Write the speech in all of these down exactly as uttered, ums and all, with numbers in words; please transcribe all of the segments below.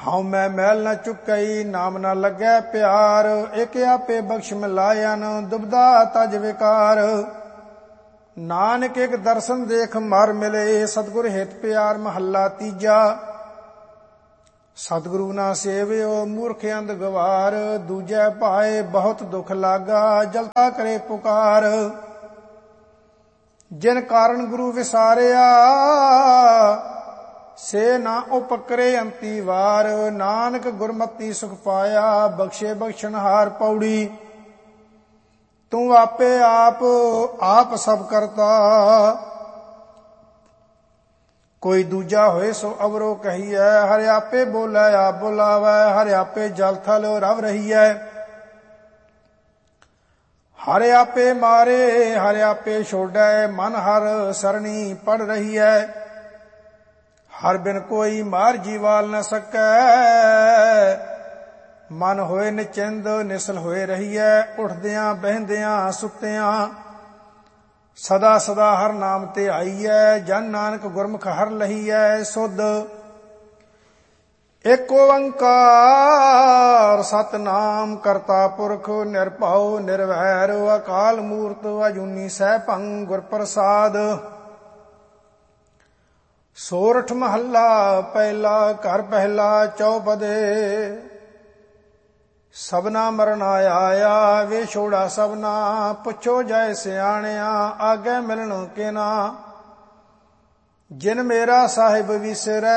ਹਉ ਮੈਂ ਮੈਲ ਨ ਚੁੱਕਈ ਨਾਮ ਨ ਲੱਗੈ ਪਿਆਰ। ਇਕ ਆਪੇ ਬਖਸ਼ ਮਿਲਾਇਨ ਦੁਬਦਾ ਤਜ ਵਿਕਾਰ। ਨਾਨਕ ਇਕ ਦਰਸ਼ਨ ਦੇਖ ਮਰ ਮਿਲੇ ਸਤਿਗੁਰ ਹਿਤ ਪਿਆਰ। ਮਹੱਲਾ ਤੀਜਾ। ਸਤਿਗੁਰੂ ਨਾ ਸੇਵਿਓ ਮੂਰਖ ਅੰਧ ਗਵਾਰ। ਦੂਜੈ ਭਾਏ ਬਹੁਤ ਦੁਖ ਲਾਗਾ ਜਲਤਾ ਕਰੇ ਪੁਕਾਰ। ਜਿਨ ਕਾਰਨ ਗੁਰੂ ਵਿਸਾਰਿਆ ਸੇ ਨਾ ਉਪਕਰੇ ਅੰਤੀ ਵਾਰ। ਨਾਨਕ ਗੁਰਮਤੀ ਸੁਖ ਪਾਇਆ ਬਖਸ਼ੇ ਬਖਸ਼ਣਹਾਰ। ਪੌੜੀ। ਤੂੰ ਆਪੇ ਆਪ ਆਪ ਸਭ ਕਰਤਾ ਕੋਈ ਦੂਜਾ ਹੋਏ ਸੋ ਅਵਰੋ ਕਹੀਐ। ਹਰਿ ਆਪੇ ਬੋਲੇ ਆਪ ਬੁਲਾਵੈ ਹਰਿ ਆਪੇ ਜਲ ਥਲ ਰਵ ਰਹੀਐ। ਹਰਿ ਆਪੇ ਮਾਰੇ ਹਰਿ ਆਪੇ ਛੋੜੈ ਮਨ ਹਰ ਸਰਣੀ ਪੜ ਰਹੀਐ। ਹਰ ਬਿਨ ਕੋਈ ਮਾਰ ਜੀਵਾਲ ਨ ਸਕੈ। ਮਨ ਹੋਏ ਨਿਚਿੰਦ ਨਿਸਲ ਹੋਏ ਰਹੀਐ। ਉਠਦਿਆਂ ਬਹਿੰਦਿਆਂ ਸੁੱਤਿਆਂ ਸਦਾ ਸਦਾ ਹਰ ਨਾਮ ਤੇ ਆਈਐ। ਜਨ ਨਾਨਕ ਗੁਰਮੁਖ ਹਰ ਲਹੀਐ ਸੁਧ। ਏਕ ਓੰਕਾਰ ਸਤਿਨਾਮ ਕਰਤਾ ਪੁਰਖ ਨਿਰਭਉ ਨਿਰਵੈਰ। ਅਕਾਲ ਮੂਰਤ ਅਜੂਨੀ ਸੈਭੰ ਗੁਰ ਪ੍ਰਸਾਦ। ਸੋਰਠ ਮਹੱਲਾ ਪਹਿਲਾ। ਘਰ ਪਹਿਲਾ ਚੌਪਦੇ। ਸਭਨਾ ਮਰਨ ਆਇਆ ਵੇ ਛੋੜਾ ਸਭਨਾ। ਪੁੱਛੋ ਜਾਏ ਸਿਆਣਿਆ ਆਗੇ ਮਿਲਣ ਕੇ ਨਾ। ਜਿਨ ਮੇਰਾ ਸਾਹਿਬ ਵਿਸਰੈ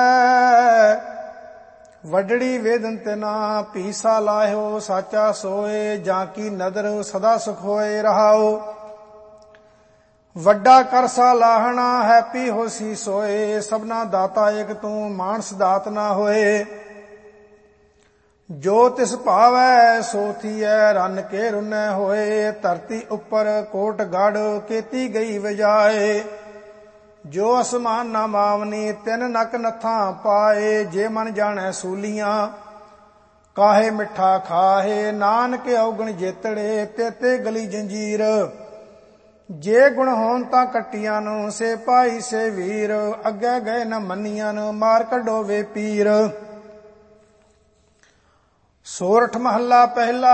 ਵੱਡੜੀ ਵੇਦਨ ਤੇ ਨਾ। ਪੀਸਾ ਲਾਹਿਓ ਸਾਚਾ ਸੋਏ ਜਾਂ ਕੀ ਨਦਰ ਸਦਾ ਸੁਖ ਹੋਏ ਰਹਾਓ। ਵੱਡਾ ਕਰਸਾ ਲਾਹਣਾ ਹੈਪੀ ਹੋਸੀ ਸੋਏ। ਸਭਨਾ ਦਾਤਾ ਏਕ ਤੂੰ ਮਾਨਸ ਦਾਤ ਨਾ ਹੋਏ। ਜੋ ਤਿਸ ਭਾਵੈ ਸੋ ਥੀਐ ਰੰਨ ਕੇ ਰੁਨੈ ਹੋਏ। ਧਰਤੀ ਉੱਪਰ ਕੋਟ ਗੜ ਕੀਤੀ ਗਈ ਵਜਾਏ। ਜੋ ਅਸਮਾਨ ਨਾ ਮਾਵਨੀ ਤਿੰਨ ਨਕ ਨੱਥਾਂ ਪਾਏ। ਜੇ ਮਨ ਜਾਣੈ ਸੂਲੀਆਂ ਕਾਹੇ ਮਿੱਠਾ ਖਾਹੇ। ਨਾਨਕ ਔਗਣ ਜੇਤੜੇ ਤੇਤੇ ਗਲੀ ਜੰਜੀਰ। ਜੇ ਗੁਣ ਹੋਣ ਤਾਂ ਕੱਟੀਆਂ ਨੂੰ ਸੇ ਭਾਈ ਸੇ ਵੀਰ। ਅੱਗੇ ਗਏ ਨ ਮੰਨੀਆਂ ਨੂੰ ਮਾਰ ਕੱਢੋ ਵੇ ਪੀਰ। ਸੋਰਠ ਮਹੱਲਾ ਪਹਿਲਾ।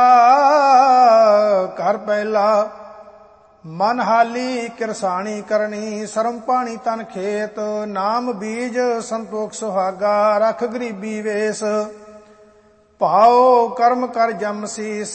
ਘਰ ਪਹਿਲਾ। ਮਨ ਹਾਲੀ ਕਿਰਸਾਣੀ ਕਰਨੀ ਸਰਮ ਪਾਣੀ ਤਨ ਖੇਤ। ਨਾਮ ਬੀਜ ਸੰਤੋਖ ਸੁਹਾਗਾ ਰੱਖ ਗਰੀਬੀ ਵੇਸ। ਭਾਉ ਕਰਮ ਕਰ ਜਮ ਸੀਸ